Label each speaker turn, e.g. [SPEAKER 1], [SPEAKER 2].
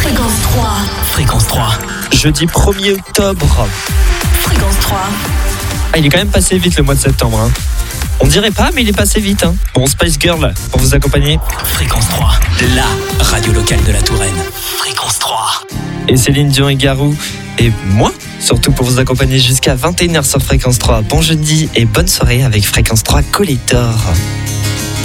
[SPEAKER 1] Fréquence 3.
[SPEAKER 2] Fréquence 3.
[SPEAKER 3] Jeudi 1er octobre.
[SPEAKER 1] Fréquence 3.
[SPEAKER 3] Ah, il est quand même passé vite le mois de septembre. Hein. On dirait pas, mais il est passé vite. Hein. Bon, Spice Girl, pour vous accompagner.
[SPEAKER 2] Fréquence 3. La radio locale de la Touraine. Fréquence 3.
[SPEAKER 3] Et Céline Dion et Garou. Et moi, surtout pour vous accompagner jusqu'à 21h sur Fréquence 3. Bon jeudi et bonne soirée avec Fréquence 3 Collector.